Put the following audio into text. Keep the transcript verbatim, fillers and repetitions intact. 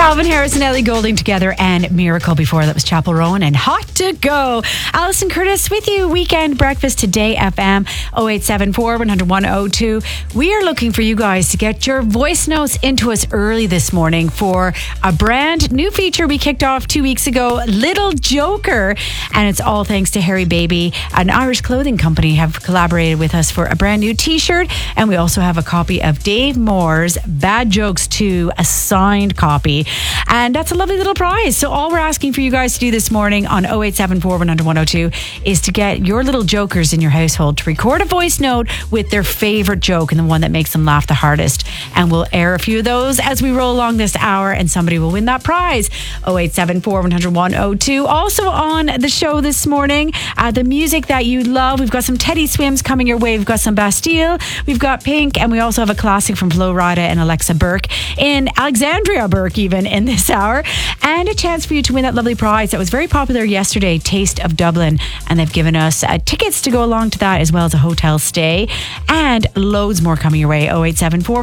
Calvin Harris and Ellie Goulding together, and Miracle before that was Chapel Rowan and Hot to Go. Alison Curtis with you, Weekend Breakfast, Today F M, oh eight seven four, one oh one, oh two. We are looking for you guys to get your voice notes into us early this morning for a brand new feature we kicked off two weeks ago, Little Joker, and it's all thanks to Harry Baby. An Irish clothing company have collaborated with us for a brand new t-shirt, and we also have a copy of Dave Moore's Bad Jokes two, a signed copy. And that's a lovely little prize. So all we're asking for you guys to do this morning on oh eight seven four, one oh one, oh two is to get your little jokers in your household to record a voice note with their favorite joke and the one that makes them laugh the hardest. And we'll air a few of those as we roll along this hour, and somebody will win that prize. oh eight seven four, one oh one, oh two. Also on the show this morning, uh, the music that you love. We've got some Teddy Swims coming your way. We've got some Bastille. We've got Pink. And we also have a classic from Flo Rida and Alexa Burke, in Alexandria Burke even, in this hour, and a chance for you to win that lovely prize that was very popular yesterday, Taste of Dublin, and they've given us uh, tickets to go along to that, as well as a hotel stay, and loads more coming your way. oh eight seven four